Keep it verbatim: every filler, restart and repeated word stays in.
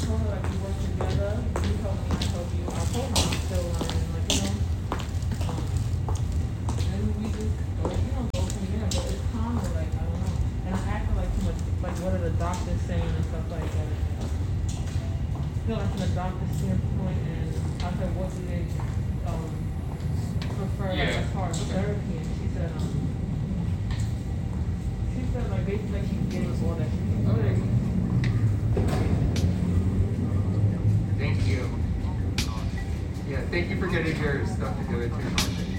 told her like we work together. You help me, I help you. I told her I'm still learning, like you know. Um, and we just like you know go from there, but it's kind of like I don't know. And I asked her like too much, like what are the doctors saying and stuff like that. You know, like from the doctor's standpoint, and I said, what do they um prefer like Yeah. as far as therapy? And she said um. She said like basically like she's getting all that she can. Thank you. Yeah, thank you for getting your stuff together too.